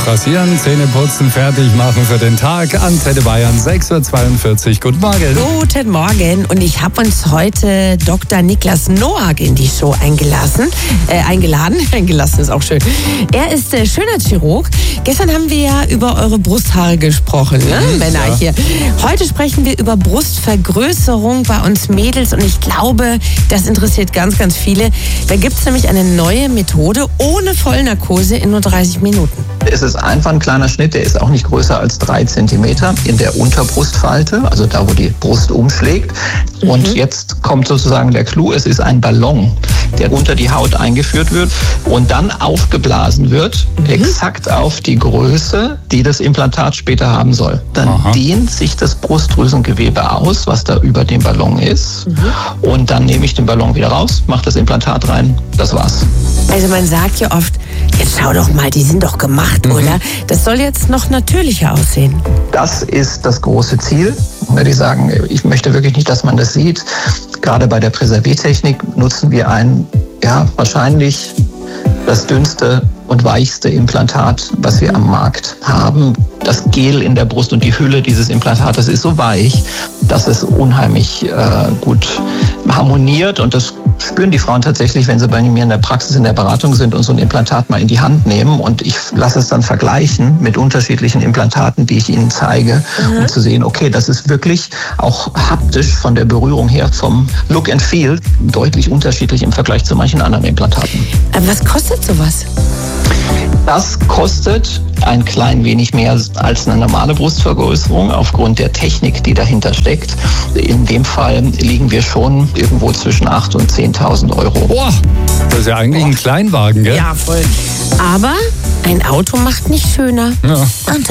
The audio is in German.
noch rasieren, Zähne putzen, fertig machen für den Tag. Antenne Bayern, 6.42 Uhr. Guten Morgen. Guten Morgen. Und ich habe uns heute Dr. Niklas Noack in die Show eingeladen. Eingelassen ist auch schön. Er ist Schönheitschirurg. Gestern haben wir ja über eure Brusthaare gesprochen, ne? Männer ja. hier. Heute sprechen wir über Brustvergrößerung bei uns Mädels. Und ich glaube, das interessiert ganz, ganz viele. Da gibt es nämlich eine neue Methode ohne Vollnarkose in nur 30 Minuten. Es ist einfach ein kleiner Schnitt, der ist auch nicht größer als 3 Zentimeter in der Unterbrustfalte, also da, wo die Brust umschlägt. Und jetzt kommt sozusagen der Clou, es ist ein Ballon, der unter die Haut eingeführt wird und dann aufgeblasen wird, exakt auf die Größe, die das Implantat später haben soll. Dann dehnt sich das Brustdrüsengewebe aus, was da über dem Ballon ist. Und dann nehme ich den Ballon wieder raus, mache das Implantat rein, das war's. Also man sagt ja oft, jetzt schau doch mal, die sind doch gemacht, oder? Das soll jetzt noch natürlicher aussehen. Das ist das große Ziel. Würde ich sagen, ich möchte wirklich nicht, dass man das sieht. Gerade bei der Präserviertechnik nutzen wir wahrscheinlich das dünnste und weichste Implantat, was wir am Markt haben. Das Gel in der Brust und die Hülle dieses Implantates ist so weich, dass es unheimlich gut harmoniert. Und das spüren die Frauen tatsächlich, wenn sie bei mir in der Praxis, in der Beratung sind und so ein Implantat mal in die Hand nehmen. Und ich lasse es dann vergleichen mit unterschiedlichen Implantaten, die ich ihnen zeige, um zu sehen, okay, das ist wirklich auch haptisch von der Berührung her, vom Look and Feel, deutlich unterschiedlich im Vergleich zu manchen anderen Implantaten. Was kostet sowas? Das kostet ein klein wenig mehr als eine normale Brustvergrößerung aufgrund der Technik, die dahinter steckt. In dem Fall liegen wir schon irgendwo zwischen 8.000 und 10.000 Euro. Boah, das ist ja eigentlich ein Kleinwagen, gell? Ja, voll. Aber ein Auto macht nicht schöner. Ja.